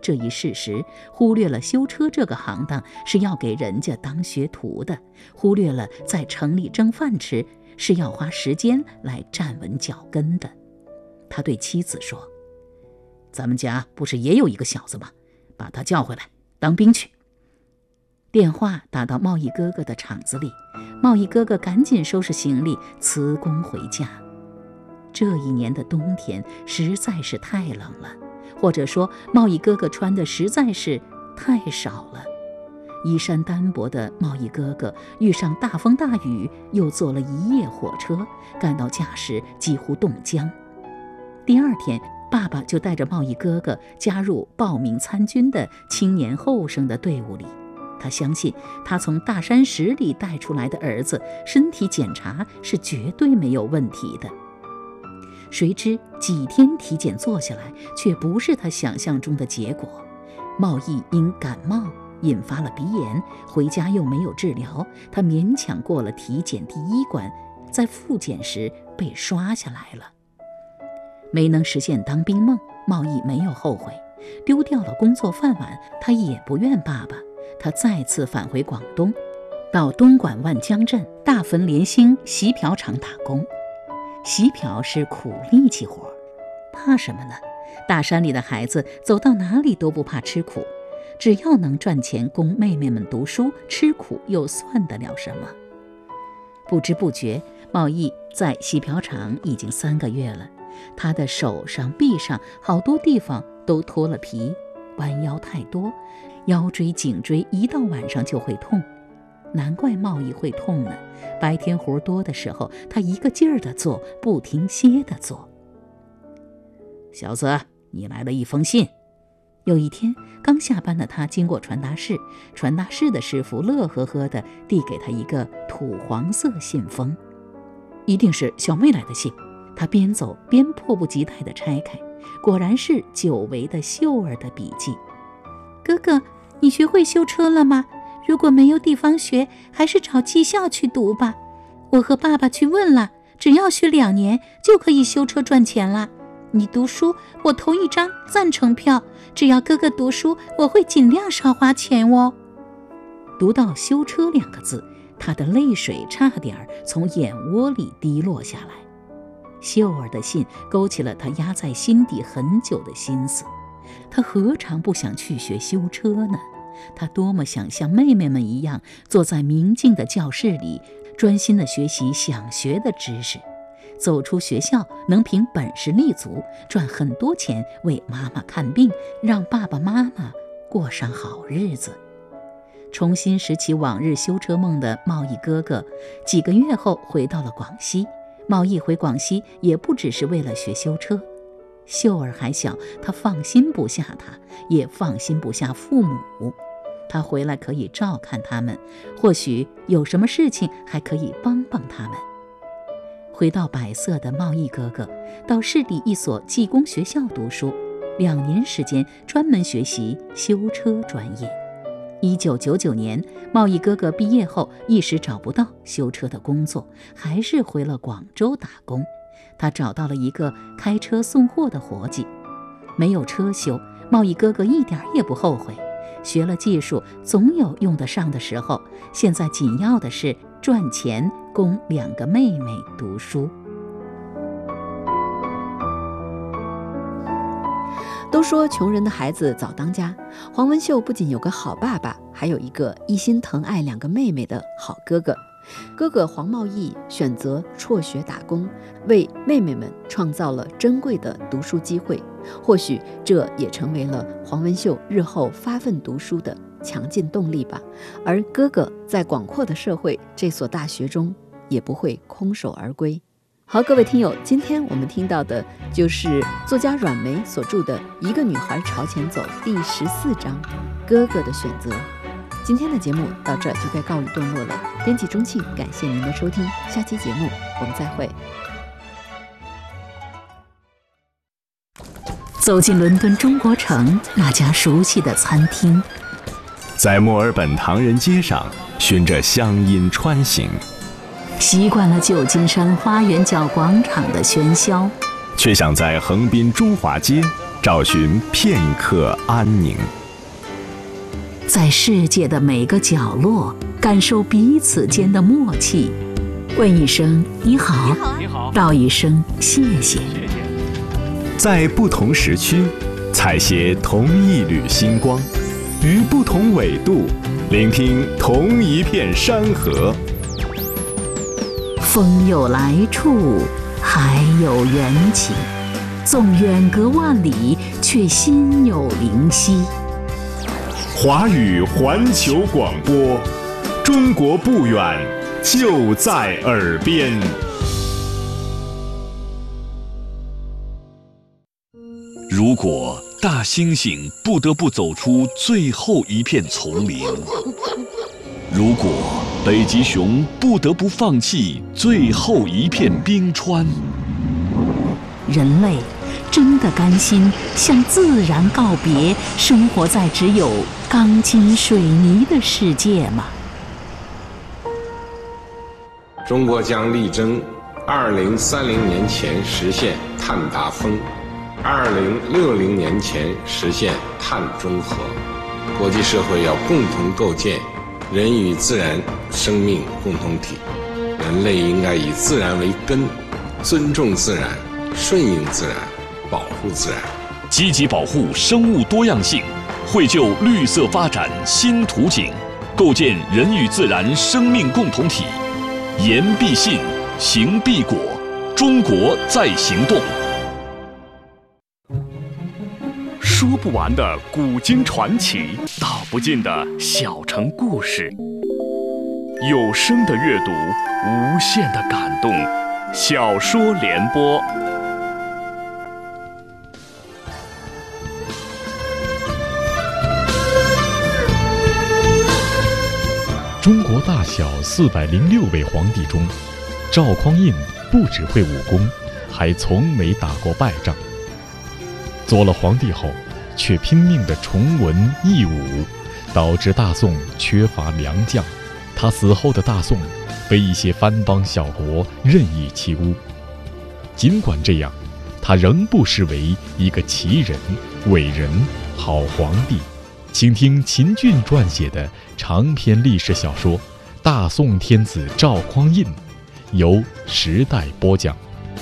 这一事实，忽略了修车这个行当是要给人家当学徒的，忽略了在城里挣饭吃是要花时间来站稳脚跟的。他对妻子说：“咱们家不是也有一个小子吗？把他叫回来当兵去。”电话打到贸易哥哥的厂子里，贸易哥哥赶紧收拾行李辞工回家。这一年的冬天实在是太冷了，或者说贸易哥哥穿的实在是太少了。衣衫单薄的贸易哥哥遇上大风大雨，又坐了一夜火车，赶到家时几乎冻僵。第二天，爸爸就带着贸易哥哥加入报名参军的青年后生的队伍里。他相信他从大山石里带出来的儿子身体检查是绝对没有问题的。谁知几天体检做下来，却不是他想象中的结果。贸易因感冒引发了鼻炎，回家又没有治疗，他勉强过了体检第一关，在复检时被刷下来了。没能实现当兵梦，贸易没有后悔，丢掉了工作饭碗，他也不怨爸爸。他再次返回广东，到东莞万江镇大汾联兴席瓢厂打工。席瓢是苦力气活，怕什么呢？大山里的孩子走到哪里都不怕吃苦，只要能赚钱供妹妹们读书，吃苦又算得了什么？不知不觉，贸易在席瓢厂已经3个月了，他的手上臂上好多地方都脱了皮，弯腰太多，腰椎颈椎一到晚上就会痛。难怪贸易会痛呢，白天活多的时候，他一个劲儿地做，不停歇地做。小子，你来了一封信。有一天，刚下班的他经过传达室，传达室的师傅乐呵呵地递给他一个土黄色信封，一定是小妹来的信。他边走边迫不及待地拆开，果然是久违的秀儿的笔记。哥哥，你学会修车了吗？如果没有地方学，还是找技校去读吧。我和爸爸去问了，只要学2年就可以修车赚钱了。你读书，我投一张赞成票。只要哥哥读书，我会尽量少花钱哦。读到修车2个字，他的泪水差点从眼窝里滴落下来。秀儿的信勾起了他压在心底很久的心思，他何尝不想去学修车呢？他多么想像妹妹们一样，坐在明净的教室里，专心地学习想学的知识，走出学校能凭本事立足，赚很多钱为妈妈看病，让爸爸妈妈过上好日子。重新拾起往日修车梦的贸易哥哥，几个月后回到了广西。贸易回广西也不只是为了学修车，秀儿还小，他放心不下他，也放心不下父母。他回来可以照看他们，或许有什么事情还可以帮帮他们。回到百色的贸易哥哥，到市里一所技工学校读书，2年时间专门学习修车专业。1999年，贸易哥哥毕业后一时找不到修车的工作，还是回了广州打工。他找到了一个开车送货的活计，没有车修，贸易哥哥一点也不后悔。学了技术，总有用得上的时候。现在紧要的是赚钱供2个妹妹读书。 都说穷人的孩子早当家，黄文秀不仅有个好爸爸，还有一个一心疼爱2个妹妹的好哥哥。哥哥黄茂义选择辍学打工，为妹妹们创造了珍贵的读书机会，或许这也成为了黄文秀日后发奋读书的强劲动力吧。而哥哥在广阔的社会这所大学中也不会空手而归。好，各位听友，今天我们听到的就是作家阮梅所著的《一个女孩朝前走》第14章哥哥的选择。今天的节目到这就该告一段落了，编辑钟庆，感谢您的收听，下期节目我们再会。 走进伦敦中国城那家熟悉的餐厅， 在墨尔本唐人街上循着乡音穿行， 习惯了旧金山花园角广场的喧嚣， 却想在横滨中华街找寻片刻安宁。 在世界的每个角落，感受彼此间的默契。问一声你好，道一声谢谢。 在不同时区，采撷同一缕星光，于不同纬度，聆听同一片山河。 风有来处，海有缘起，纵远隔万里，却心有灵犀。 华语环球广播，中国不远，就在耳边。 如果大猩猩不得不走出最后一片丛林，如果北极熊不得不放弃最后一片冰川， 人类真的甘心向自然告别，生活在只有钢筋水泥的世界吗？ 中国将力争2030年前实现碳达峰，2060年前实现碳中和。国际社会要共同构建人与自然生命共同体，人类应该以自然为根，尊重自然，顺应自然，保护自然， 积极保护生物多样性，绘就绿色发展新图景，构建人与自然生命共同体。言必信，行必果，中国在行动。 说不完的古今传奇，道不尽的小城故事。有声的阅读，无限的感动。小说联播。 中国大小406位皇帝中，赵匡胤不只会武功，还从没打过败仗。做了皇帝后，却拼命地崇文抑武，导致大宋缺乏良将。他死后的大宋被一些藩邦小国任意欺污。尽管这样，他仍不失为一个奇人、伟人、好皇帝。请听秦俊撰写的长篇历史小说《大宋天子赵匡胤》，由时代播讲。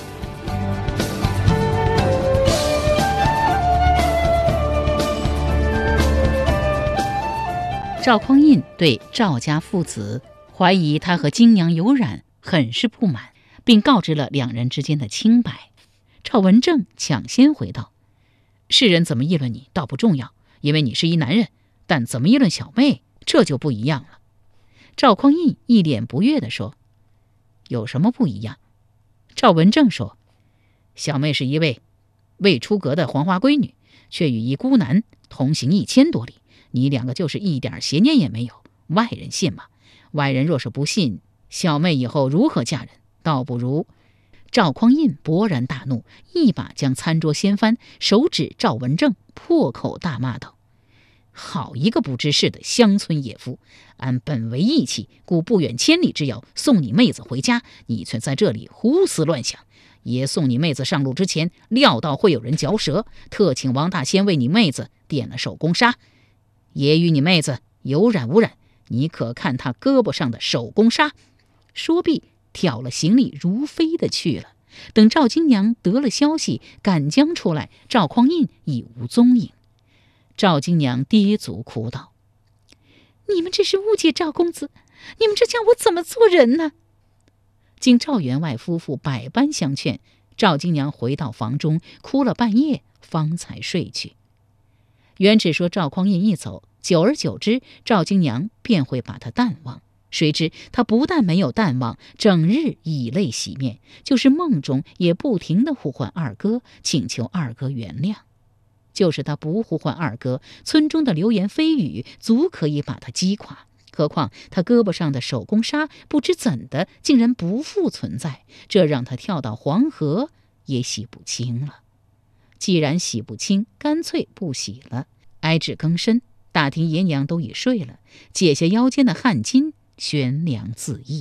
赵匡胤对赵家父子怀疑他和金娘有染很是不满，并告知了两人之间的清白。赵文正抢先回道：世人怎么议论你倒不重要，因为你是一男人，但怎么议论小妹，这就不一样了。赵匡胤一脸不悦地说：有什么不一样？赵文正说：小妹是一位未出阁的黄花闺女，却与一孤男同行1000多里，你两个就是一点邪念也没有，外人信吗？外人若是不信，小妹以后如何嫁人？倒不如……赵匡胤勃然大怒，一把将餐桌掀翻，手指赵文正，破口大骂道：好一个不知事的乡村野夫！按本为义气，故不远千里之遥送你妹子回家，你却在这里胡思乱想。爷送你妹子上路之前，料到会有人嚼舌，特请王大仙为你妹子点了手工纱。爷与你妹子有染无染，你可看他胳膊上的手工纱。说毕，挑了行李如飞的去了。等赵金娘得了消息，赶将出来，赵匡胤已无踪影。赵金娘跌足哭道：你们这是误解赵公子，你们这叫我怎么做人呢？经赵员外夫妇百般相劝，赵金娘回到房中，哭了半夜，方才睡去。原只说赵匡胤一走，久而久之，赵金娘便会把他淡忘。谁知他不但没有淡忘，整日以泪洗面，就是梦中也不停地呼唤二哥，请求二哥原谅。就是他不呼唤二哥，村中的流言蜚语足可以把他击垮。何况他胳膊上的手工纱不知怎的竟然不复存在，这让他跳到黄河也洗不清了。既然洗不清，干脆不洗了。挨至更深，大厅爷娘都已睡了，解下腰间的汗巾，悬梁自缢。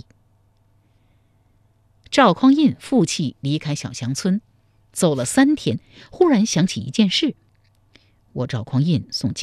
赵匡胤负气离开小乡村，走了3天，忽然想起一件事， 我赵匡胤诵经。